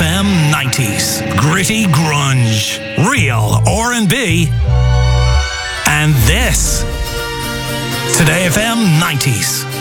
FM 90s. Gritty grunge. Real R&B. And this. Today FM 90s.